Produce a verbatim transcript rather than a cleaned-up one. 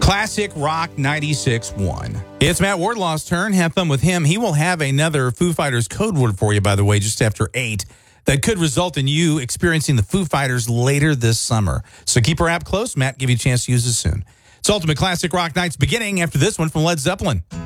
Classic Rock ninety-six point one. It's Matt Wardlaw's turn. Have fun with him. He will have another Foo Fighters code word for you, by the way, just after eight. That could result in you experiencing the Foo Fighters later this summer. So keep our app close. Matt, give you a chance to use it soon. It's Ultimate Classic Rock Nights beginning after this one from Led Zeppelin.